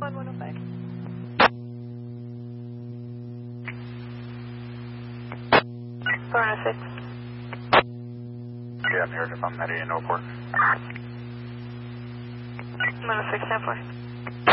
105. Florida 6. Yeah, I'm here if I'm heading in Newport. 106, 10-4.